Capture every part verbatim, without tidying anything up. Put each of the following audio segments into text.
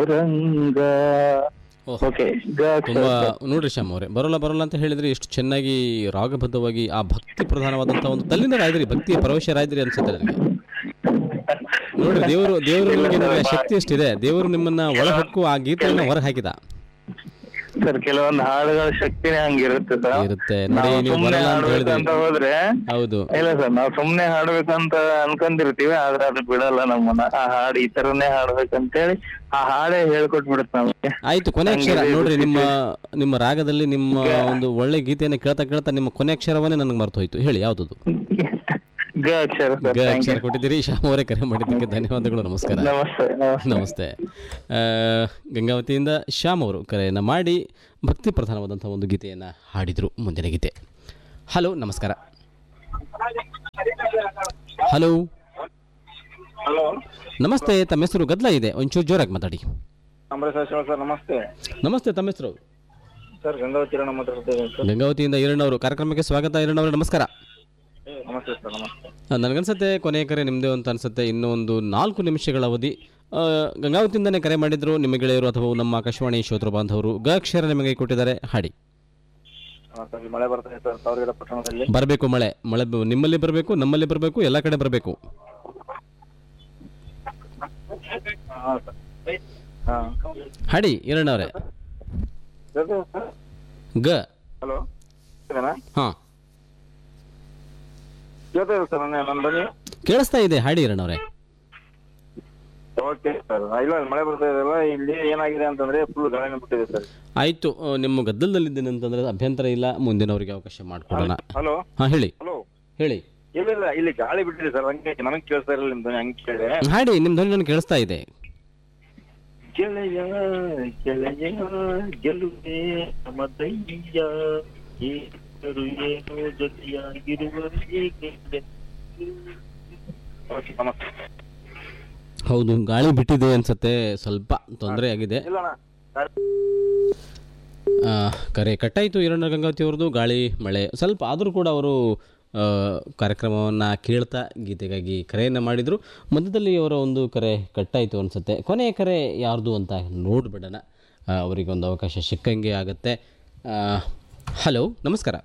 ರಂಗ. Okay, ತುಂಬಾ ನೋಡ್ರಿ ಶ್ಯಾಮ್ ಅವರೇ, ಬರೋಲ್ಲ ಬರೋಲ್ಲ ಅಂತ ಹೇಳಿದ್ರೆ ಎಷ್ಟು ಚೆನ್ನಾಗಿ ರಾಗಬದ್ಧವಾಗಿ ಆ ಭಕ್ತಿ ಪ್ರಧಾನವಾದಂತಹ ಒಂದು ತಲ್ಲಿನರಾಯ್ದ್ರಿ, ಭಕ್ತಿಯ ಪ್ರವೇಶರಾಯ್ದ್ರಿ ಅನ್ಸುತ್ತೆ ನನಗೆ. ನೋಡ್ರಿ, ದೇವರು ದೇವರು ನಿಮಗೆ ನೋಡಿ ಶಕ್ತಿ ಎಷ್ಟಿದೆ. ದೇವರು ನಿಮ್ಮನ್ನ ಒಳ ಹೊಕ್ಕು ಆ ಗೀತೆಯನ್ನ ಹೊರ ಹಾಕಿದ ಸರ್. ಕೆಲವೊಂದು ಹಾಡುಗಳ ಶಕ್ತಿನೇ ಹಂಗಿರುತ್ತೆ ಸರ್. ಇರುತ್ತೆ ನೋಡಿ, ನೀವು ಬರಲ್ಲ ಅಂತ ಹೇಳಿದ್ರೆ ಹೋದ್ರೆ ಹೌದು. ಇಲ್ಲ ಸರ್, ನಾವು ಸುಮ್ನೆ ಹಾಡ್ಬೇಕಂತ ಅನ್ಕೊಂಡಿರ್ತೀವಿ, ಆದ್ರೆ ಅದು ಬಿಡಲ್ಲ ನಮ್ಮನ್ನ. ಆ ಹಾಡು ಈ ತರನೇ ಹಾಡ್ಬೇಕಂತೇಳಿ ಆ ಹಾಡೇ ಹೇಳ್ಕೊಟ್ಬಿಡುತ್ತೆ ನಮಗೆ. ಆಯ್ತು, ಕೊನೆ ಅಕ್ಷರ ನೋಡ್ರಿ, ನಿಮ್ಮ ನಿಮ್ಮ ರಾಗದಲ್ಲಿ ನಿಮ್ಮ ಒಂದು ಒಳ್ಳೆ ಗೀತೆಯನ್ನು ಕೇಳ್ತಾ ಕೇಳ್ತಾ ನಿಮ್ಮ ಕೊನೆ ಅಕ್ಷರವನ್ನೇ ನನಗೆ ಮರ್ತು ಹೋಯ್ತು. ಹೇಳಿ, ಯಾವ್ದು? ಗ ಅಕ್ಷರ. ಗ ಅಕ್ಷರ ಕೊಟ್ಟಿದ್ದೀರಿ. ಶ್ಯಾಮ್ ಅವರೇ, ಕರೆ ಮಾಡಿದ್ದಕ್ಕೆ ಧನ್ಯವಾದಗಳು. ನಮಸ್ಕಾರ. ನಮಸ್ತೆ. ನಮಸ್ತೆ. ಗಂಗಾವತಿಯಿಂದ ಶ್ಯಾಮ್ ಅವರು ಕರೆಯನ್ನು ಮಾಡಿ ಭಕ್ತಿ ಪ್ರಧಾನವಾದಂಥ ಒಂದು ಗೀತೆಯನ್ನು ಹಾಡಿದರು. ಮುಂದಿನ ಗೀತೆ. ಹಲೋ, ನಮಸ್ಕಾರ. ಹಲೋ ಹಲೋ, ನಮಸ್ತೆ. ತಮ್ಮ ಹೆಸರು? ಗದ್ದಲ ಇದೆ, ಒಂಚೂರು ಜೋರಾಗಿ ಮಾತಾಡಿ. ಸರ್ ನಮಸ್ತೆ. ನಮಸ್ತೆ, ತಮ್ಮ ಹೆಸರು? ಸರ್ ಗಂಗಾವತಿ ನಮ್ಮ ಗಂಗಾವತಿಯಿಂದ ಈರಣ್ಣವರು, ಕಾರ್ಯಕ್ರಮಕ್ಕೆ ಸ್ವಾಗತ. ಈರಣ್ಣವರು ನಮಸ್ಕಾರ. ನಮಸ್ತೆ ಸರ್. ನಮಸ್ತೆ. ನನಗನ್ಸುತ್ತೆ ಕೊನೆಯ ಕರೆ ನಿಮ್ಮದೇ ಅಂತ ಅನ್ಸುತ್ತೆ. ಇನ್ನೂ ಒಂದು ನಾಲ್ಕು ನಿಮಿಷಗಳ ಅವಧಿ. ಗಂಗಾವತಿಯಿಂದನೇ ಕರೆ ಮಾಡಿದ್ರು ನಿಮ್ಮ ಗೆಳೆಯರು ಅಥವಾ ನಮ್ಮ ಆಕಾಶವಾಣಿ ಶ್ರೋತೃ ಬಾಂಧವರು. ಗ ಅಕ್ಷರ ನಿಮಗೆ ಕೊಟ್ಟಿದ್ದಾರೆ, ಹಾಡಿ. ಮಳೆ ಬರ್ತಾ ಸರ್ ತಾವರೆಕೆರೆ ಪಟ್ಟಣದಲ್ಲಿ. ಬರಬೇಕು ಮಳೆ. ಮಳೆ ನಿಮ್ಮಲ್ಲಿ ಬರಬೇಕು, ನಮ್ಮಲ್ಲಿ ಬರಬೇಕು, ಎಲ್ಲ ಕಡೆ ಬರಬೇಕು. ಹಾಡಿ ಈರಣ್ಣವರೇ. ಗ. ಹಲೋ, ಹಾ, ಕೇಳಿಸ್ತಾ ಇದೆ, ಹಾಡಿ ಈರಣ್ಣವರೇ. Okay sir. ಇಲ್ಲ, ಮಳೆ ಬರ್ತಾ ಇದೆಯಲ್ಲ, ಇಲ್ಲಿ ಏನಾಗಿದೆ ಅಂತಂದ್ರೆ ಫುಲ್ ಗಾಳಿ ಬಿಟ್ಟಿದೆ ಸರ್. ಆಯ್ತು, ನಿಮ್ಮ ಗದ್ದಲದಲ್ಲಿದ್ದೇನೆ ಅಂತಂದ್ರೆ ಅಭ್ಯಂತರ ಇಲ್ಲ, ಮುಂದಿನವರಿಗೆ ಅವಕಾಶ ಮಾಡ್ಕೊಡೋಣ. ಹಲೋ. ಹಾ, ಹೇಳಿ. ಹಲೋ, ಹೇಳಿ. ಇಲ್ಲ ಇಲ್ಲ, ಇಲ್ಲಿ ಗಾಳಿ ಬಿಟ್ಟಿದೆ ಸರ್, ಹಂಗೆ ನನಗೆ ಕೇಳಿಸ್ತಾ ಇರಲಿಲ್ಲ ನಿಮ್ ಧ್ವನಿ. ಹಂಗೆ ಕೇಳಿದೆ. ಹಾಡಿ, ನಿಮ್ ಧ್ವನಿ ನನಗೆ ಕೇಳಿಸ್ತಾ ಇದೆ. ಗೆಳೆಯ ಗೆಳೆಯ ಗೆಲುವೆ ಮದಯ್ಯ ಏನು ಜೊತೆಯಾಗಿರುವ. ಹೌದು, ಗಾಳಿ ಬಿಟ್ಟಿದೆ ಅನ್ಸತ್ತೆ, ಸ್ವಲ್ಪ ತೊಂದರೆ ಆಗಿದೆ. ಕರೆ ಕಟ್ಟಾಯಿತು ಈರಣ್ಣ ಗಂಗಾವತಿ ಅವ್ರದ್ದು. ಗಾಳಿ ಮಳೆ ಸ್ವಲ್ಪ ಆದರೂ ಕೂಡ ಅವರು ಕಾರ್ಯಕ್ರಮವನ್ನು ಕೇಳ್ತಾ ಗೀತೆಗಾಗಿ ಕರೆಯನ್ನು ಮಾಡಿದರು. ಮಧ್ಯದಲ್ಲಿ ಅವರ ಒಂದು ಕರೆ ಕಟ್ಟಾಯಿತು ಅನಿಸುತ್ತೆ. ಕೊನೆಯ ಕರೆ ಯಾರ್ದು ಅಂತ ನೋಡಿಬಿಡೋಣ, ಅವರಿಗೊಂದು ಅವಕಾಶ ಸಿಕ್ಕಂಗೆ ಆಗುತ್ತೆ. ಹಲೋ, ನಮಸ್ಕಾರ.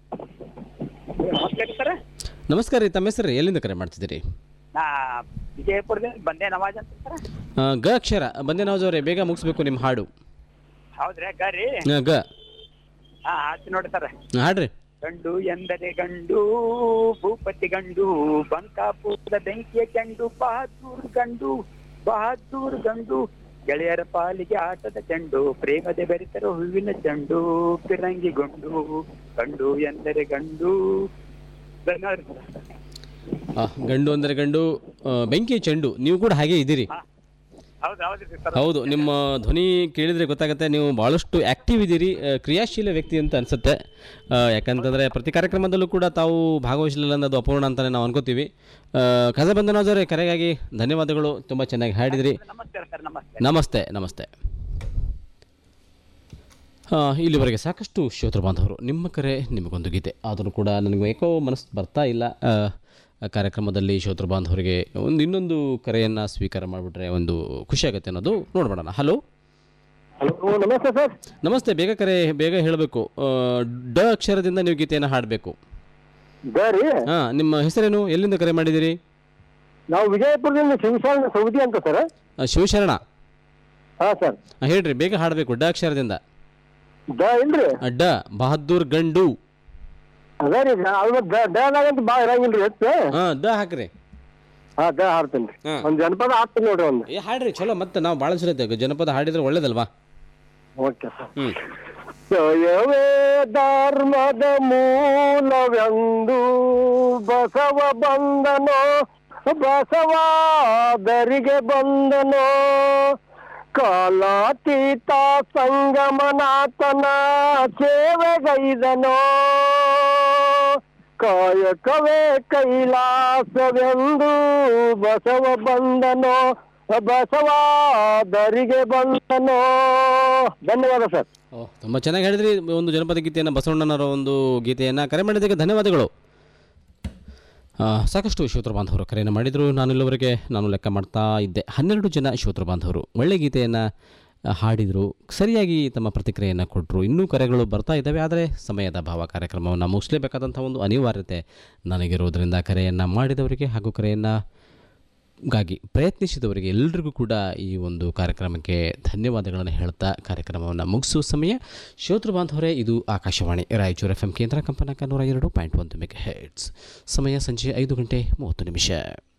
ನಮಸ್ಕಾರ ರೀ, ತಮ್ಮ ಹೆಸರು? ಎಲ್ಲಿಂದ ಕರೆ ಮಾಡ್ತಿದ್ದೀರಿ? ವಿಜಯಪುರದಿಂದ ಬಂದೆ ನವಾಜ್ ಅಂತ ಸರ್. ಗ ಅಕ್ಷರ. ಬಂದೆ ನವಾಜ್ ಅವರೇ, ಬೇಗ ಮುಗಿಸ್ಬೇಕು ನಿಮ್ಮ ಹಾಡು. ಹೌದ್ರಿ? ಗರಿ ಗ. ಹಾ, ಆಯ್ತು ನೋಡಿ ಸರ್. ಹಾಡ್ರಿ. ಗಂಡು ಎಂದರೆ ಗಂಡು, ಭೂಪತಿ ಗಂಡು, ಬಂಕಾಪುರದ ಬೆಂಕಿಯ ಚೆಂಡು, ಬಹದ್ದೂರ್ ಗಂಡು, ಬಹದ್ದೂರ್ ಗಂಡು, ಗೆಳೆಯರ ಪಾಲಿಗೆ ಆಟದ ಚೆಂಡು, ಪ್ರೇಮದೆ ಬೆರೆತರು ಹೂವಿನ ಚೆಂಡು, ಪಿರಂಗಿ ಗುಂಡು, ಗಂಡು ಎಂದರೆ ಗಂಡು. ಗಂಡು ಅಂದರೆ ಗಂಡು, ಬೆಂಕಿ ಚೆಂಡು. ನೀವು ಕೂಡ ಹಾಗೆ ಇದ್ದೀರಿ. ಹೌದು, ನಿಮ್ಮ ಧ್ವನಿ ಕೇಳಿದರೆ ಗೊತ್ತಾಗುತ್ತೆ ನೀವು ಭಾಳಷ್ಟು ಆ್ಯಕ್ಟಿವ್ ಇದ್ದೀರಿ, ಕ್ರಿಯಾಶೀಲ ವ್ಯಕ್ತಿ ಅಂತ ಅನಿಸುತ್ತೆ. ಯಾಕಂತಂದರೆ ಪ್ರತಿ ಕಾರ್ಯಕ್ರಮದಲ್ಲೂ ಕೂಡ ತಾವು ಭಾಗವಹಿಸಲಿಲ್ಲ ಅನ್ನೋದು ಅಪೂರ್ಣ ಅಂತಲೇ ನಾವು ಅನ್ಕೋತೀವಿ. ಕಜಬಂದನವರೇ, ಕರೆಗಾಗಿ ಧನ್ಯವಾದಗಳು, ತುಂಬ ಚೆನ್ನಾಗಿ ಹಾಡಿದಿರಿ. ನಮಸ್ತೆ. ನಮಸ್ತೆ. ಇಲ್ಲಿವರೆಗೆ ಸಾಕಷ್ಟು ಶ್ರೋತೃ ಬಾಂಧವರು ನಿಮ್ಮ ಕರೆ ನಿಮಗೊಂದು ಗೀತೆ, ಆದರೂ ಕೂಡ ನನಗೆ ಏಕೋ ಮನಸ್ಸು ಬರ್ತಾ ಇಲ್ಲ. ಕಾರ್ಯಕ್ರಮದಲ್ಲಿ ಶ್ರೋತೃ ಬಾಂಧವರಿಗೆ ಒಂದು ಇನ್ನೊಂದು ಕರೆಯನ್ನು ಸ್ವೀಕಾರ ಮಾಡಿಬಿಟ್ರೆ ಒಂದು ಖುಷಿಯಾಗುತ್ತೆ ಅನ್ನೋದು ನೋಡ್ಬೋಣ. ಹಲೋ. ಹಲೋ, ನಮಸ್ತೆ ಸರ್. ನಮಸ್ತೆ. ಬೇಗ ಕರೆ, ಬೇಗ ಹೇಳಬೇಕು. ಡ ಅಕ್ಷರದಿಂದ ನೀವು ಗೀತೆಯನ್ನು ಹಾಡಬೇಕು. ಹಾಂ, ನಿಮ್ಮ ಹೆಸರೇನು? ಎಲ್ಲಿಂದ ಕರೆ ಮಾಡಿದ್ದೀರಿ? ನಾವು ವಿಜಯಪುರದಿಂದ ಶಿವಶರಣ ಸೌದಿ ಅಂತ ಸರ್. ಶಿವಶರಣ. ಹಾಂ ಸರ್. ಹೇಳ್ರಿ, ಬೇಗ ಹಾಡಬೇಕು. ಡ ಅಕ್ಷರದಿಂದ. ಡ ಇಲ್ರಿ? ಡ. ಬಹದ್ದೂರ್ ಗಂಡು. ಅದೇ ರೀ, ಡಾಗಂತ ಭಾಳ ಇರಂಗಿಲ್ರಿ ಹೆಚ್ಚು. ಹಾಂ, ದ ಹಾಕ್ರಿ. ಹಾಂ, ದ ಹಾಡ್ತೀನಿ. ಒಂದು ಜನಪದ ಹಾಡ್ತೀನಿ ನೋಡ್ರಿ. ಒಂದು ಏ ಹಾಡ್ರಿ, ಚಲೋ. ಮತ್ತೆ ನಾವು ಭಾಳ ಸಲ ಜನಪದ ಹಾಡಿದ್ರೆ ಒಳ್ಳೇದಲ್ವಾ? Okay sir. ಹ್ಮ್. ಜಯವೇ ಧರ್ಮದ ಮೂಲವೆಂದು ಬಸವ ಬಂದನೋ, ಬಸವಾದರಿಗೆ ಬಂದನೋ, ಕಾಲಾತೀತ ಸಂಗಮನಾಥನ ಸೇವೆಗೈದನೋ, ಕಾಯಕವೇ ಕೈಲಾಸವೆಂದು ಬಸವ ಬಂದನೋ, ಬಸವಾದರಿಗೆ ಬಂದನೋ. ಧನ್ಯವಾದ ಸರ್. ಓ, ತುಂಬ ಚೆನ್ನಾಗಿ ಹೇಳಿದ್ರಿ. ಒಂದು ಜನಪದ ಗೀತೆಯನ್ನು, ಬಸವಣ್ಣನವರ ಒಂದು ಗೀತೆಯನ್ನು ಕರೆ ಮಾಡಿದ್ದಕ್ಕೆ ಧನ್ಯವಾದಗಳು. ಆ, ಸಾಕಷ್ಟು ಶ್ರೋತೃ ಬಾಂಧವರು ಕರೆಯನ್ನು ಮಾಡಿದರು. ನಾನು ಇಲ್ಲಿವರೆಗೆ ನಾನು ಲೆಕ್ಕ ಮಾಡ್ತಾ ಇದ್ದೆ, ಹನ್ನೆರಡು ಜನ ಶ್ರೋತೃ ಬಾಂಧವರು ಒಳ್ಳೆ ಗೀತೆಯನ್ನು ಹಾಡಿದರು, ಸರಿಯಾಗಿ ತಮ್ಮ ಪ್ರತಿಕ್ರಿಯೆಯನ್ನು ಕೊಟ್ಟರು. ಇನ್ನೂ ಕರೆಗಳು ಬರ್ತಾ ಇದ್ದಾವೆ, ಆದರೆ ಸಮಯದ ಅಭಾವ, ಕಾರ್ಯಕ್ರಮವನ್ನು ಮುಗಿಸಲೇಬೇಕಾದಂಥ ಒಂದು ಅನಿವಾರ್ಯತೆ ನನಗಿರೋದರಿಂದ ಕರೆಯನ್ನು ಮಾಡಿದವರಿಗೆ ಹಾಗೂ ಕರೆಯನ್ನು ಗಾಗಿ ಪ್ರಯತ್ನಿಸಿದವರಿಗೆ ಎಲ್ಲರಿಗೂ ಕೂಡ ಈ ಒಂದು ಕಾರ್ಯಕ್ರಮಕ್ಕೆ ಧನ್ಯವಾದಗಳನ್ನು ಹೇಳ್ತಾ ಕಾರ್ಯಕ್ರಮವನ್ನು ಮುಗಿಸುವ ಸಮಯ. ಶ್ರೋತೃ ಬಾಂಧವರೇ, ಇದು ಆಕಾಶವಾಣಿ ರಾಯಚೂರು ಎಫ್ ಎಂ ಕೇಂದ್ರ, ಕಂಪನಾಂಕ ನೂರ ಎರಡು ಪಾಯಿಂಟ್ ಒಂದು ಮೆಗಾ ಹೆರ್ಟ್ಸ್. ಸಮಯ ಸಂಜೆ ಐದು ಗಂಟೆ ಮೂವತ್ತು ನಿಮಿಷ.